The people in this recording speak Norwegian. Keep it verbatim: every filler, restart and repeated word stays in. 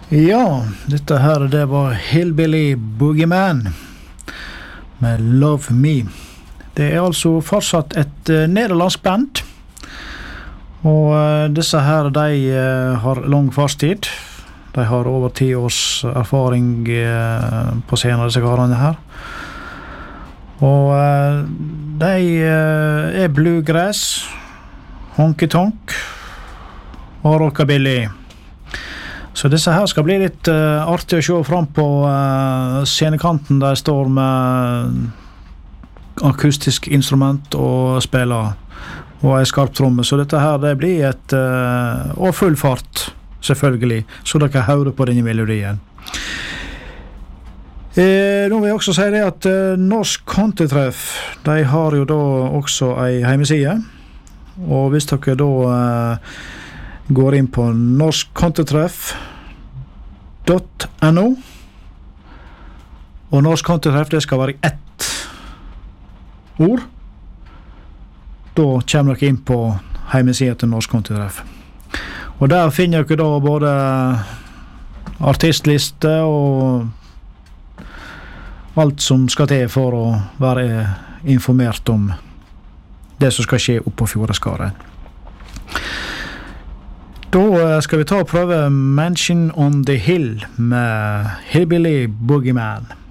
Ja, dette her det var Hillbilly Boogeyman med Love Me. Det er altså fortsatt et uh, nederlandsk band, og uh, disse her de uh, har lang fartstid. De har over ti års erfaring uh, på scenen, disse karene her. Og uh, de uh, er bluegrass, honky-tonk og rockabilly. Så disse her skal bli litt uh, artig å se frem på uh, scenekanten der jeg står med akustisk instrument og spiller og en skarp tromme. Så dette her det blir et uh, og full fart selvfølgelig, så dere hører på denne melodien. Eh, nå vil jeg også si det at uh, Norsk Countrytreff, de har jo da også en hjemmeside, og hvis dere da uh, går inn på norsk countrytreff punktum no, og Norsk Countrytreff det skal være ett ord, da kommer dere inn på hjemmesiden til Norsk Countrytreff. Og der finner dere da både artistliste og alt som skal til for å være informert om det som skal skje oppe på Fjordeskaret. Da skal vi ta og prøve Mansion on the Hill med Hillbilly Boogeyman.